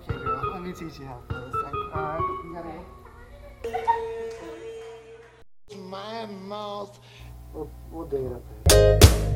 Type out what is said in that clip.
Okay, girl. Let me teach you how to play this thing. You gotta. My mouth. We'll dig it up there.